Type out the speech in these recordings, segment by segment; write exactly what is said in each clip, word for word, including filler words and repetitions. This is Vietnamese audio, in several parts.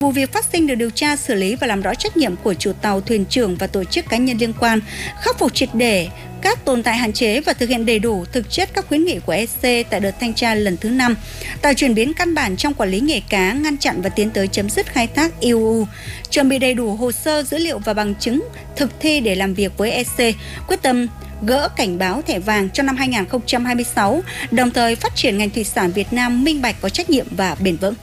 Vụ việc phát sinh được điều tra xử lý và làm rõ trách nhiệm của chủ tàu, thuyền trưởng và tổ chức cá nhân liên quan, khắc phục triệt để các tồn tại hạn chế và thực hiện đầy đủ thực chất các khuyến nghị của e xê tại đợt thanh tra lần thứ năm, tạo chuyển biến căn bản trong quản lý nghề cá, ngăn chặn và tiến tới chấm dứt khai thác i u u, chuẩn bị đầy đủ hồ sơ, dữ liệu và bằng chứng thực thi để làm việc với e xê, quyết tâm gỡ cảnh báo thẻ vàng trong năm hai nghìn không trăm hai mươi sáu, đồng thời phát triển ngành thủy sản Việt Nam minh bạch, có trách nhiệm và bền vững.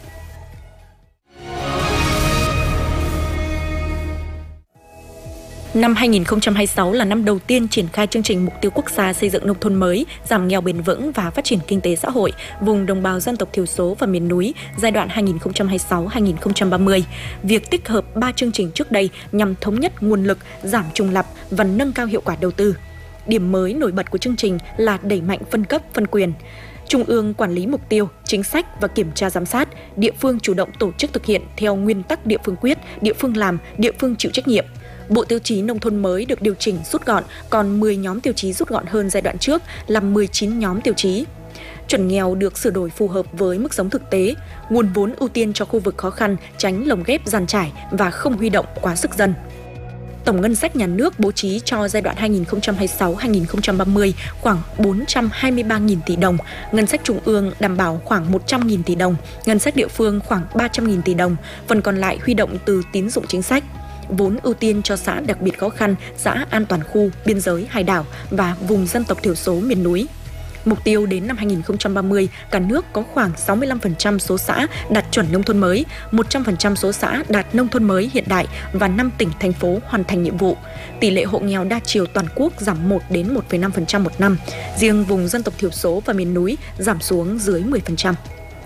Năm hai nghìn không trăm hai mươi sáu là năm đầu tiên triển khai chương trình mục tiêu quốc gia xây dựng nông thôn mới, giảm nghèo bền vững và phát triển kinh tế xã hội vùng đồng bào dân tộc thiểu số và miền núi giai đoạn hai nghìn không trăm hai mươi sáu đến hai nghìn không trăm ba mươi. Việc tích hợp ba chương trình trước đây nhằm thống nhất nguồn lực, giảm trùng lặp và nâng cao hiệu quả đầu tư. Điểm mới nổi bật của chương trình là đẩy mạnh phân cấp, phân quyền. Trung ương quản lý mục tiêu, chính sách và kiểm tra giám sát, địa phương chủ động tổ chức thực hiện theo nguyên tắc địa phương quyết, địa phương làm, địa phương chịu trách nhiệm. Bộ tiêu chí nông thôn mới được điều chỉnh rút gọn, còn mười nhóm tiêu chí rút gọn hơn giai đoạn trước là mười chín nhóm tiêu chí. Chuẩn nghèo được sửa đổi phù hợp với mức sống thực tế, nguồn vốn ưu tiên cho khu vực khó khăn, tránh lồng ghép dàn trải và không huy động quá sức dân. Tổng ngân sách nhà nước bố trí cho giai đoạn hai nghìn không trăm hai mươi sáu đến hai nghìn không trăm ba mươi khoảng bốn trăm hai mươi ba nghìn tỷ đồng, ngân sách trung ương đảm bảo khoảng một trăm nghìn tỷ đồng, ngân sách địa phương khoảng ba trăm nghìn tỷ đồng, phần còn lại huy động từ tín dụng chính sách. Vốn ưu tiên cho xã đặc biệt khó khăn, xã an toàn khu, biên giới, hải đảo và vùng dân tộc thiểu số miền núi. Mục tiêu đến năm hai nghìn không trăm ba mươi, cả nước có khoảng sáu mươi lăm phần trăm số xã đạt chuẩn nông thôn mới, một trăm phần trăm số xã đạt nông thôn mới hiện đại và năm tỉnh, thành phố hoàn thành nhiệm vụ. Tỷ lệ hộ nghèo đa chiều toàn quốc giảm một đến một phẩy năm phần trăm một năm, riêng vùng dân tộc thiểu số và miền núi giảm xuống dưới mười phần trăm.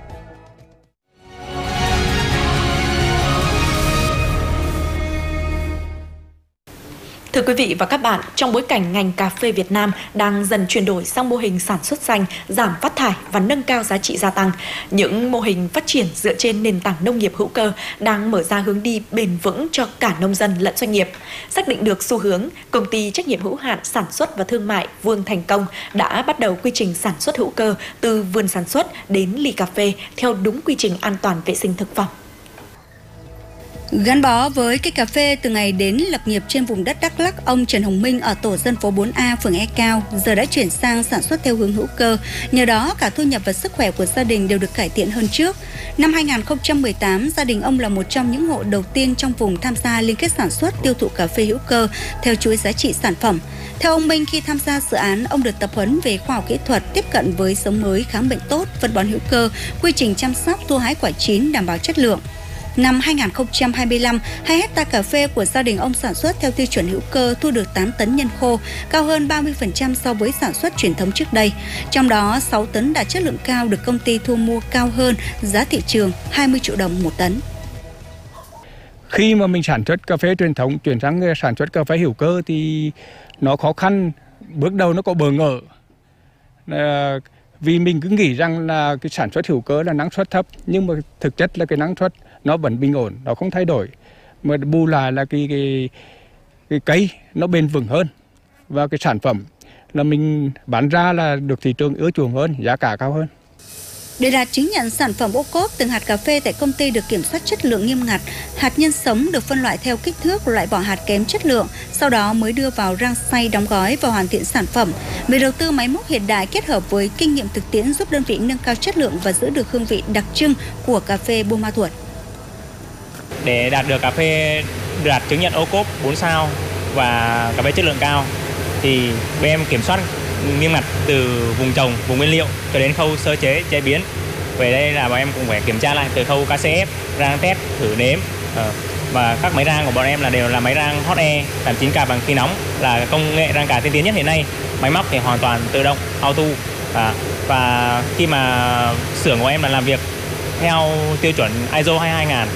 Thưa quý vị và các bạn, trong bối cảnh ngành cà phê Việt Nam đang dần chuyển đổi sang mô hình sản xuất xanh, giảm phát thải và nâng cao giá trị gia tăng, những mô hình phát triển dựa trên nền tảng nông nghiệp hữu cơ đang mở ra hướng đi bền vững cho cả nông dân lẫn doanh nghiệp. Xác định được xu hướng, công ty trách nhiệm hữu hạn sản xuất và thương mại Vương Thành Công đã bắt đầu quy trình sản xuất hữu cơ từ vườn sản xuất đến ly cà phê theo đúng quy trình an toàn vệ sinh thực phẩm. Gắn bó với cây cà phê từ ngày đến lập nghiệp trên vùng đất Đắk Lắk, ông Trần Hồng Minh ở tổ dân phố bốn A, phường E Cao giờ đã chuyển sang sản xuất theo hướng hữu cơ. Nhờ đó, cả thu nhập và sức khỏe của gia đình đều được cải thiện hơn trước. Năm hai nghìn không trăm mười tám, gia đình ông là một trong những hộ đầu tiên trong vùng tham gia liên kết sản xuất tiêu thụ cà phê hữu cơ theo chuỗi giá trị sản phẩm. Theo ông Minh, khi tham gia dự án, ông được tập huấn về khoa học kỹ thuật, tiếp cận với giống mới, kháng bệnh tốt, phân bón hữu cơ, quy trình chăm sóc, thu hái quả chín đảm bảo chất lượng. Năm hai nghìn không trăm hai mươi lăm, hai hecta cà phê của gia đình ông sản xuất theo tiêu chuẩn hữu cơ thu được tám tấn nhân khô, cao hơn ba mươi phần trăm so với sản xuất truyền thống trước đây. Trong đó, sáu tấn đạt chất lượng cao được công ty thu mua cao hơn giá thị trường hai mươi triệu đồng một tấn. Khi mà mình sản xuất cà phê truyền thống chuyển sang sản xuất cà phê hữu cơ thì nó khó khăn, bước đầu nó có bỡ ngỡ. À, vì mình cứ nghĩ rằng là cái sản xuất hữu cơ là năng suất thấp, nhưng mà thực chất là cái năng suất nó vẫn bình ổn, nó không thay đổi. Mà bù lại là cái, cái, cái cây nó bền vững hơn và cái sản phẩm là mình bán ra là được thị trường ưa chuộng hơn, giá cả cao hơn. Để đạt chứng nhận sản phẩm ô cốp, từng hạt cà phê tại công ty được kiểm soát chất lượng nghiêm ngặt. Hạt nhân sống được phân loại theo kích thước, loại bỏ hạt kém chất lượng, sau đó mới đưa vào rang xay, đóng gói và hoàn thiện sản phẩm. Việc đầu tư máy móc hiện đại kết hợp với kinh nghiệm thực tiễn giúp đơn vị nâng cao chất lượng và giữ được hương vị đặc trưng của cà phê Buôn Ma Thuột. Để đạt được cà phê đạt chứng nhận ô cốp bốn sao và cà phê chất lượng cao thì bên em kiểm soát nghiêm ngặt từ vùng trồng, vùng nguyên liệu cho đến khâu sơ chế, chế biến. Về đây là bọn em cũng phải kiểm tra lại từ khâu ca xê ép, rang test, thử nếm. Và các máy rang của bọn em là đều là máy rang hot air, tám chín K bằng khí nóng, là công nghệ rang cá tiên tiến nhất hiện nay. Máy móc thì hoàn toàn tự động, auto. Và, và khi mà xưởng của em là làm việc theo tiêu chuẩn i ét o hai mươi hai nghìn.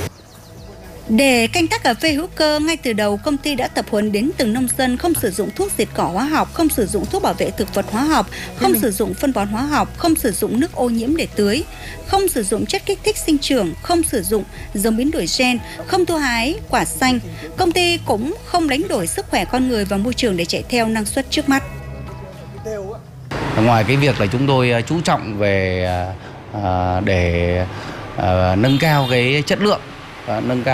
Để canh tác cà phê hữu cơ, ngay từ đầu công ty đã tập huấn đến từng nông dân không sử dụng thuốc diệt cỏ hóa học, không sử dụng thuốc bảo vệ thực vật hóa học, không sử dụng phân bón hóa học, không sử dụng nước ô nhiễm để tưới, không sử dụng chất kích thích sinh trưởng, không sử dụng giống biến đổi gen, không thu hái quả xanh. Công ty cũng không đánh đổi sức khỏe con người và môi trường để chạy theo năng suất trước mắt. Ngoài cái việc là chúng tôi chú trọng về để nâng cao cái chất lượng, nâng cao